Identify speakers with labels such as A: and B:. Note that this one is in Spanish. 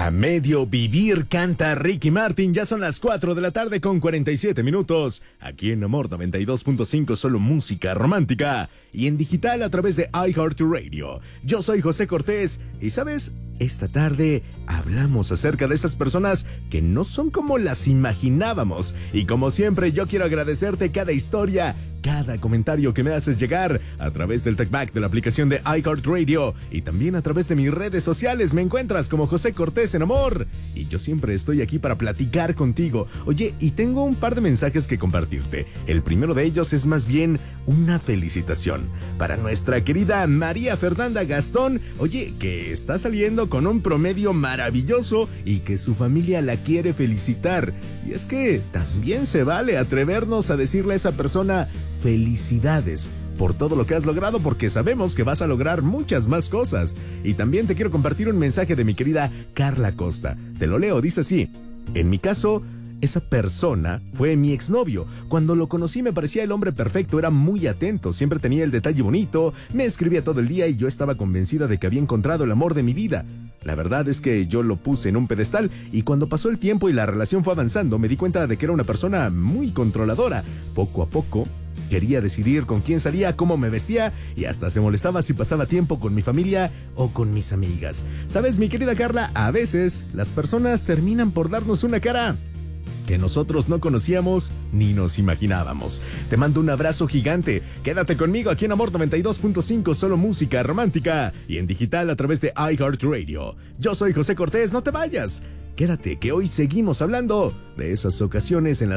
A: A medio vivir canta Ricky Martin. Ya son las 4 de la tarde con 47 minutos. Aquí en Amor 92.5, solo música romántica. Y en digital a través de iHeartRadio. Yo soy José Cortés. Y ¿sabes? Esta tarde hablamos acerca de esas personas que no son como las imaginábamos. Y como siempre, yo quiero agradecerte cada historia, cada comentario que me haces llegar a través del TalkBack de la aplicación de iHeartRadio y también a través de mis redes sociales. Me encuentras como José Cortés en Amor y yo siempre estoy aquí para platicar contigo. Oye, y tengo un par de mensajes que compartirte. El primero de ellos es más bien una felicitación para nuestra querida María Fernanda Gastón. Oye, que está saliendo con un promedio maravilloso y que su familia la quiere felicitar. Y es que también se vale atrevernos a decirle a esa persona felicidades por todo lo que has logrado, porque sabemos que vas a lograr muchas más cosas. Y también te quiero compartir un mensaje de mi querida Carla Costa. Te lo leo, dice así: en mi caso, esa persona fue mi exnovio. Cuando lo conocí me parecía el hombre perfecto, era muy atento, siempre tenía el detalle bonito, me escribía todo el día y yo estaba convencida de que había encontrado el amor de mi vida. La verdad es que yo lo puse en un pedestal y cuando pasó el tiempo y la relación fue avanzando me di cuenta de que era una persona muy controladora. Poco a poco quería decidir con quién salía, cómo me vestía y hasta se molestaba si pasaba tiempo con mi familia o con mis amigas. ¿Sabes, mi querida Carla? A veces las personas terminan por darnos una cara que nosotros no conocíamos ni nos imaginábamos. Te mando un abrazo gigante. Quédate conmigo aquí en Amor 92.5, solo música romántica y en digital a través de iHeartRadio. Yo soy José Cortés, no te vayas. Quédate que hoy seguimos hablando de esas ocasiones en las